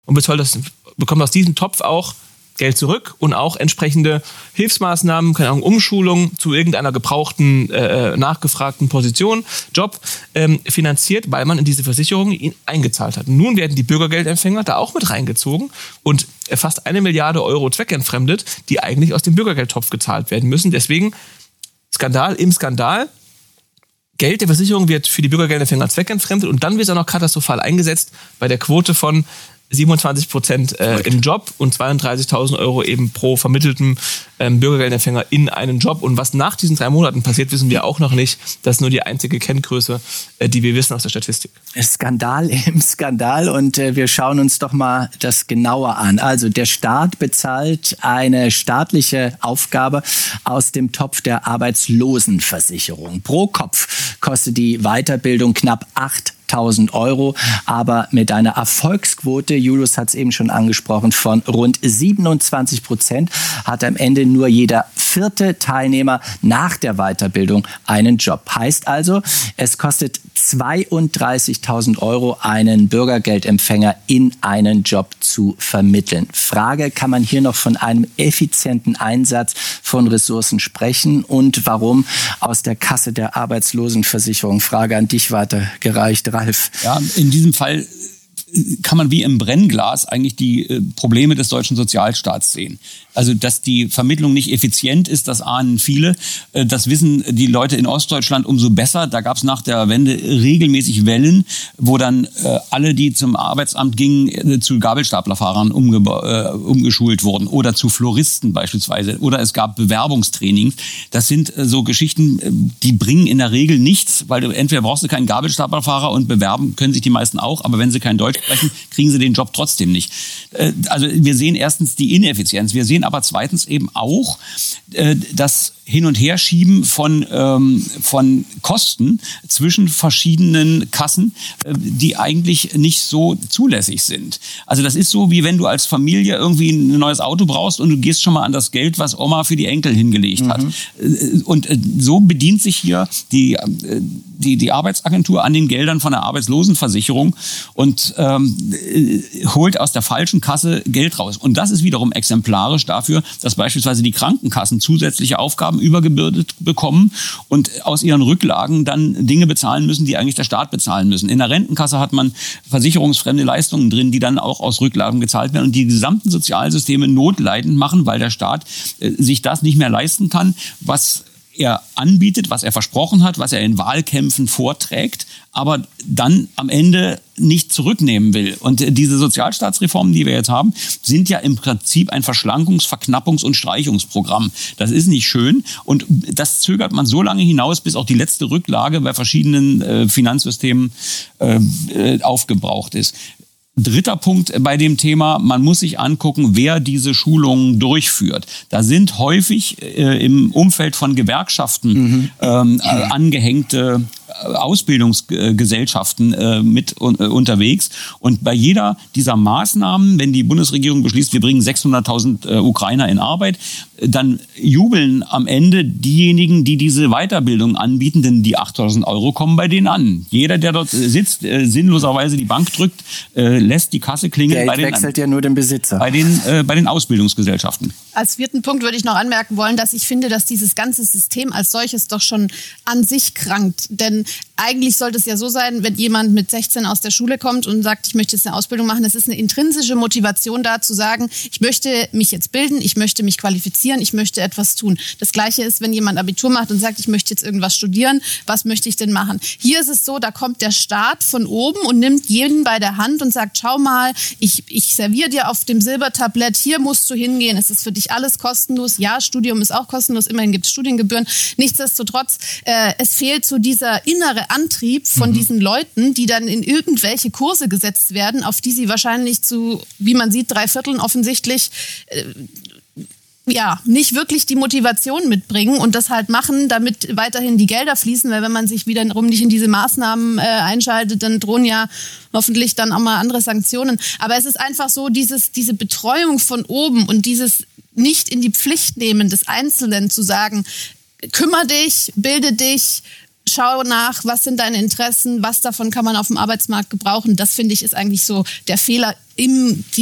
und bekommt aus diesem Topf auch Geld zurück und auch entsprechende Hilfsmaßnahmen, keine Ahnung, Umschulung zu irgendeiner gebrauchten, nachgefragten Position, Job, finanziert, weil man in diese Versicherung ihn eingezahlt hat. Nun werden die Bürgergeldempfänger da auch mit reingezogen und fast 1 Milliarde Euro zweckentfremdet, die eigentlich aus dem Bürgergeldtopf gezahlt werden müssen. Deswegen Skandal im Skandal. Geld der Versicherung wird für die Bürgergeldempfänger zweckentfremdet und dann wird es auch noch katastrophal eingesetzt bei der Quote von 27% im Job und 32.000 Euro eben pro vermitteltem Bürgergeldempfänger in einen Job. Und was nach diesen 3 Monaten passiert, wissen wir auch noch nicht. Das ist nur die einzige Kenngröße, die wir wissen aus der Statistik. Skandal im Skandal und wir schauen uns doch mal das genauer an. Also der Staat bezahlt eine staatliche Aufgabe aus dem Topf der Arbeitslosenversicherung. Pro Kopf kostet die Weiterbildung knapp 8.000 Euro, aber mit einer Erfolgsquote, Julius hat es eben schon angesprochen, von rund 27% hat am Ende nur jeder 4. Teilnehmer nach der Weiterbildung einen Job. Heißt also, es kostet 32.000 Euro, einen Bürgergeldempfänger in einen Job zu vermitteln. Frage, kann man hier noch von einem effizienten Einsatz von Ressourcen sprechen und warum aus der Kasse der Arbeitslosenversicherung? Frage an dich weitergereicht, Ralf. Ja, in diesem Fall kann man wie im Brennglas eigentlich die Probleme des deutschen Sozialstaats sehen. Also, dass die Vermittlung nicht effizient ist, das ahnen viele. Das wissen die Leute in Ostdeutschland umso besser. Da gab es nach der Wende regelmäßig Wellen, wo dann alle, die zum Arbeitsamt gingen, zu Gabelstaplerfahrern umgeschult wurden oder zu Floristen beispielsweise. Oder es gab Bewerbungstrainings. Das sind so Geschichten, die bringen in der Regel nichts, weil du entweder brauchst du keinen Gabelstaplerfahrer und bewerben können sich die meisten auch, aber wenn sie kein Deutsch sprechen, kriegen sie den Job trotzdem nicht. Also wir sehen erstens die Ineffizienz. Wir sehen aber zweitens eben auch das Hin- und Herschieben von Kosten zwischen verschiedenen Kassen, die eigentlich nicht so zulässig sind. Also das ist so, wie wenn du als Familie irgendwie ein neues Auto brauchst und du gehst schon mal an das Geld, was Oma für die Enkel hingelegt hat. Und so bedient sich hier die Arbeitsagentur an den Geldern von der Arbeitslosenversicherung und holt aus der falschen Kasse Geld raus. Und das ist wiederum exemplarisch dafür, dass beispielsweise die Krankenkassen zusätzliche Aufgaben übergebürdet bekommen und aus ihren Rücklagen dann Dinge bezahlen müssen, die eigentlich der Staat bezahlen müssen. In der Rentenkasse hat man versicherungsfremde Leistungen drin, die dann auch aus Rücklagen gezahlt werden und die gesamten Sozialsysteme notleidend machen, weil der Staat sich das nicht mehr leisten kann, was er anbietet, was er versprochen hat, was er in Wahlkämpfen vorträgt, aber dann am Ende nicht zurücknehmen will. Und diese Sozialstaatsreformen, die wir jetzt haben, sind ja im Prinzip ein Verschlankungs-, Verknappungs- und Streichungsprogramm. Das ist nicht schön und das zögert man so lange hinaus, bis auch die letzte Rücklage bei verschiedenen Finanzsystemen aufgebraucht ist. Dritter Punkt bei dem Thema, man muss sich angucken, wer diese Schulungen durchführt. Da sind häufig im Umfeld von Gewerkschaften angehängte Ausbildungsgesellschaften mit unterwegs. Und bei jeder dieser Maßnahmen, wenn die Bundesregierung beschließt, wir bringen 600.000 Ukrainer in Arbeit, dann jubeln am Ende diejenigen, die diese Weiterbildung anbieten, denn die 8.000 Euro kommen bei denen an. Jeder, der dort sitzt, sinnloserweise die Bank drückt, lässt die Kasse klingeln. Geld wechselt ja nur den Besitzer. Bei den Ausbildungsgesellschaften. Als 4. Punkt würde ich noch anmerken wollen, dass ich finde, dass dieses ganze System als solches doch schon an sich krankt. Denn eigentlich sollte es ja so sein, wenn jemand mit 16 aus der Schule kommt und sagt, ich möchte jetzt eine Ausbildung machen, es ist eine intrinsische Motivation da zu sagen, ich möchte mich jetzt bilden, ich möchte mich qualifizieren, ich möchte etwas tun. Das Gleiche ist, wenn jemand Abitur macht und sagt, ich möchte jetzt irgendwas studieren, was möchte ich denn machen? Hier ist es so, da kommt der Staat von oben und nimmt jeden bei der Hand und sagt, schau mal, ich serviere dir auf dem Silbertablett, hier musst du hingehen, es ist für dich alles kostenlos. Ja, Studium ist auch kostenlos, immerhin gibt es Studiengebühren. Nichtsdestotrotz, es fehlt so dieser innere Antrieb von diesen Leuten, die dann in irgendwelche Kurse gesetzt werden, auf die sie wahrscheinlich zu, wie man sieht, 3/4 offensichtlich nicht wirklich die Motivation mitbringen und das halt machen, damit weiterhin die Gelder fließen, weil wenn man sich wiederum nicht in diese Maßnahmen einschaltet, dann drohen ja hoffentlich dann auch mal andere Sanktionen. Aber es ist einfach so, diese Betreuung von oben und dieses nicht in die Pflicht nehmen des Einzelnen zu sagen, kümmere dich, bilde dich, schau nach, was sind deine Interessen, was davon kann man auf dem Arbeitsmarkt gebrauchen. Das, finde ich, ist eigentlich so der Fehler im